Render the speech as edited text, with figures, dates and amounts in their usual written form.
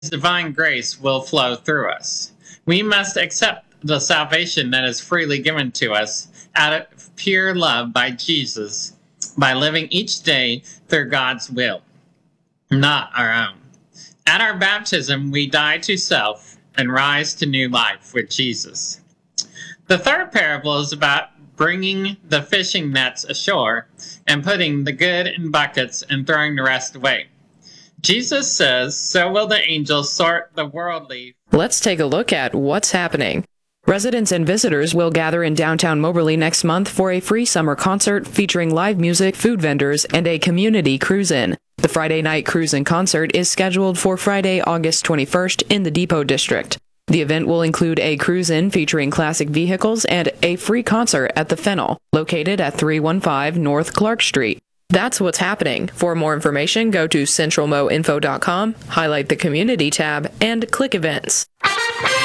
divine grace will flow through us. We must accept the salvation that is freely given to us out of pure love by Jesus by living each day through God's will, not our own. At our baptism, we die to self and rise to new life with Jesus. The third parable is about bringing the fishing nets ashore and putting the good in buckets and throwing the rest away. Jesus says, so will the angels sort the worldly. Let's take a look at what's happening. Residents and visitors will gather in downtown Moberly next month for a free summer concert featuring live music, food vendors, and a community cruise-in. The Friday night cruise-in concert is scheduled for Friday, August 21st in the Depot District. The event will include a cruise-in featuring classic vehicles and a free concert at the Fennel, located at 315 North Clark Street. That's what's happening. For more information, go to centralmoinfo.com, highlight the Community tab, and click Events.